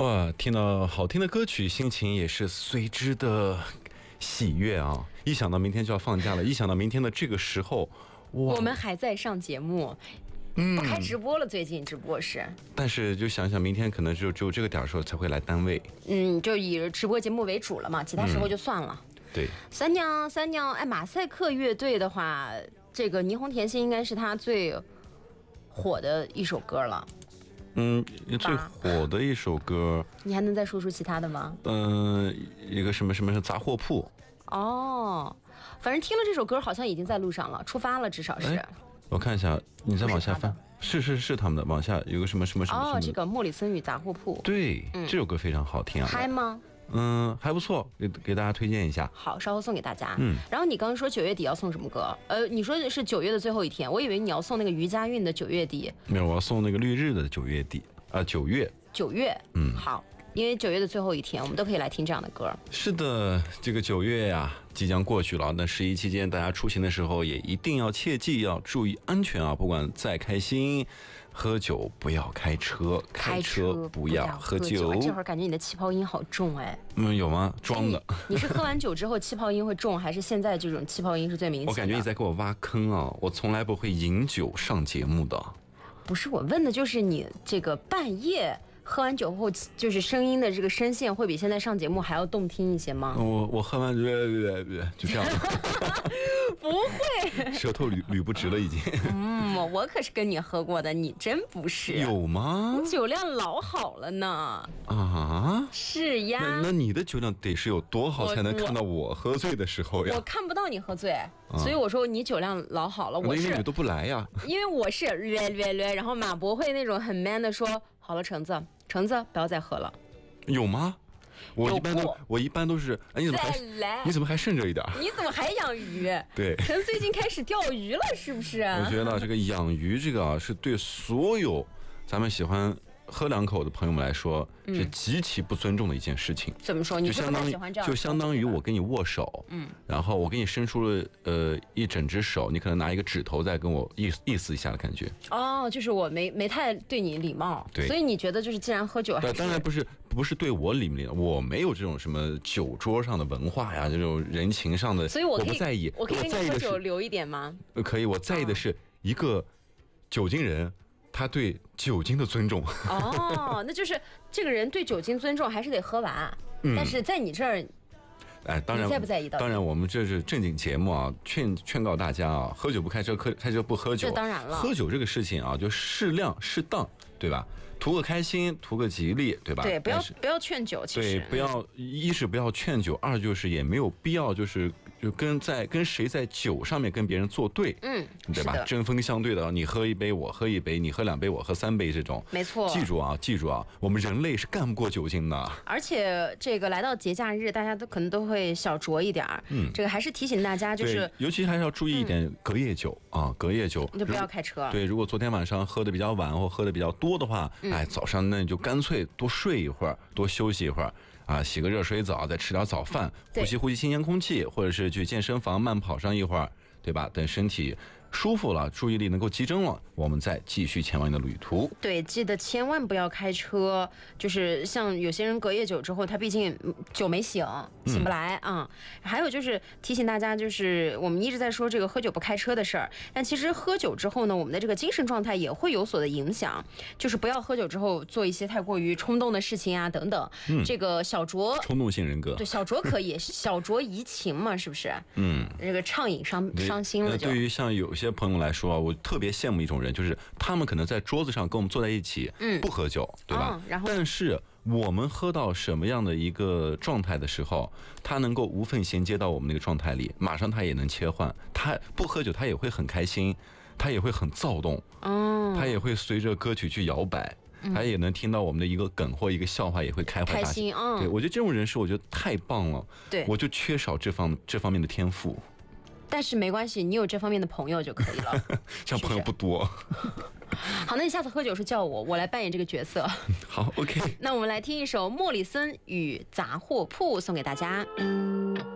哇，听到好听的歌曲，心情也是随之的喜悦啊！一想到明天就要放假了，一想到明天的这个时候，哇， 我们还在上节目，不开直播了，最近直播室。 但是就想想明天可能只有这个点儿时候才会来单位， 就以直播节目为主了嘛，其他时候就算了。 对， 三娘，哎，马赛克乐队的话，这个霓虹甜心应该是他最火的一首歌了。 最火的一首歌， 你还能再说出其他的吗？ 一个什么杂货铺。 哦，反正听了这首歌，好像已经在路上了，出发了，至少是。 我看一下，你再往下翻，是他们的，往下有个什么。 哦，这个莫里森与杂货铺。 对，这首歌非常好听啊。 嗨吗？ 还不错，给大家推荐一下。 好，稍后送给大家。然后你刚刚说9月底要送什么歌？你说的是9月的最后一天，我以为你要送那个余佳韵的9月底。 没有，我要送那个绿日的9月底啊，9月。 9月，好，因为9月的最后一天，我们都可以来听这样的歌。 是的，这个9月呀，即将过去了。那11期间，大家出行的时候也一定要切记要注意安全啊！不管再开心，喝酒不要开车，开车不要喝酒。 这会儿感觉你的气泡音好重哎。 有吗？装的。 你是喝完酒之后气泡音会重，还是现在这种气泡音是最明显的？ 我感觉你在给我挖坑啊！我从来不会饮酒上节目的。 不是，我问的就是你这个半夜喝完酒后，就是声音的这个声线会比现在上节目还要动听一些吗？ 我喝完就这样。 不会， 舌头捋不直了已经。 我可是跟你喝过的，你真不是。 有吗？ 你酒量老好了呢。 啊？ 是呀。 那你的酒量得是有多好才能看到我喝醉的时候呀？ 我看不到你喝醉，所以我说你酒量老好了。我是因为你都不来呀。因为我是略，然后马博会那种很 man 的说，好了，橙子不要再喝了。 有吗？我一般都是，哎，你怎么还剩着一点？ 你怎么还养鱼？ 对， 陈最近开始钓鱼了，是不是？ 我觉得这个养鱼这个啊，是对所有咱们喜欢喝两口的朋友们来说，是极其不尊重的一件事情。 怎么说？你是不太喜欢这样？ 就相当于我跟你握手，然后我给你伸出了一整只手，你可能拿一个指头在跟我意思一下的感觉。 哦，就是我没太对你礼貌， 对， 所以你觉得就是既然喝酒， 当然不是对我礼貌，我没有这种什么酒桌上的文化呀，这种人情上的， 所以我不在意。 我可以跟你喝酒留一点吗？ 可以，我在意的是一个酒精人。他对酒精的尊重哦，那就是这个人对酒精尊重还是得喝完，但是在你这儿， 哎，当然你在不在意？ 当然，我们这是正经节目啊，劝告大家啊，喝酒不开车，开车不喝酒。 这当然了， 喝酒这个事情啊，就适量适当，对吧？图个开心，图个吉利，对吧？ 对，不要劝酒，其实对，不要一是不要劝酒，二就是也没有必要就跟谁在酒上面跟别人作对，对吧？针锋相对的，你喝一杯我喝一杯，你喝2杯我喝3杯这种， 没错。 记住啊，我们人类是干不过酒精的。 而且这个来到节假日，大家可能都会小酌一点这个还是提醒大家，就是尤其还是要注意一点隔夜酒啊，隔夜酒你就不要开车。 对，如果昨天晚上喝的比较晚或喝的比较多的话，哎，早上那你就干脆多睡一会儿，多休息一会儿啊，洗个热水澡，再吃点早饭，呼吸新鲜空气，或者是去健身房慢跑上一会儿，对吧？等身体舒服了，注意力能够集中了，我们再继续前往你的旅途。 对，记得千万不要开车。就是像有些人隔夜酒之后，他毕竟酒没醒不来啊。还有就是提醒大家，就是我们一直在说这个喝酒不开车的事儿，但其实喝酒之后呢，我们的这个精神状态也会有所的影响。就是不要喝酒之后做一些太过于冲动的事情啊，等等。这个小酌， 冲动性人格。 对，小酌可以，小酌怡情嘛，是不是？这个畅饮伤心了就。 对于像有些朋友来说啊，我特别羡慕一种人，就是他们可能在桌子上跟我们坐在一起，不喝酒，对吧？但是我们喝到什么样的一个状态的时候，他能够无缝衔接到我们那个状态里，马上他也能切换。他不喝酒，他也会很开心，他也会很躁动，他也会随着歌曲去摇摆。他也能听到我们的一个梗或一个笑话，也会开怀大笑。对，我觉得这种人是我觉得太棒了。 对， 我就缺少这方面的天赋。 但是没关系，你有这方面的朋友就可以了。 这样朋友不多。 好，那你下次喝酒是叫我来扮演这个角色。 好 ，OK。 那我们来听一首莫里森与杂货铺，送给大家。